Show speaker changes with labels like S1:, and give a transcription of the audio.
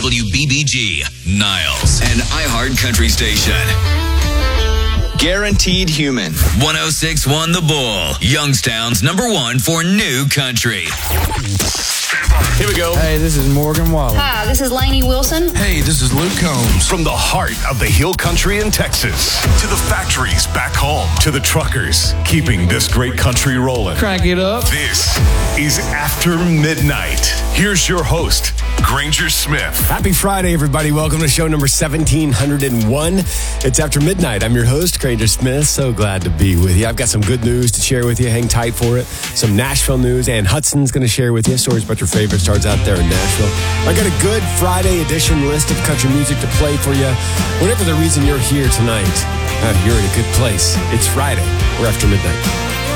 S1: WBBG, Niles, and iHeart Country Station.
S2: Guaranteed Human.
S1: 106.1 The Bull, Youngstown's #1 for new country.
S3: Here we go.
S4: Hey, this is Morgan Wallen.
S5: Hi, this is Lainey Wilson.
S6: Hey, this is Luke Combs.
S3: From the heart of the Hill Country in Texas to the factories back home to the truckers keeping this great country rolling.
S4: Crank it up.
S3: This is After Midnight. Here's your host, Granger Smith.
S7: Happy Friday, everybody. Welcome to show number 1701. It's After Midnight. I'm your host, Granger Smith. So glad to be with you. I've got some good news to share with you. Hang tight for it. Some Nashville news. Ann Hudson's going to share with you stories about your favorite stars out there in Nashville. I got a good Friday edition list of country music to play for you. Whatever the reason you're here tonight, you're in a good place. It's Friday. We're After Midnight.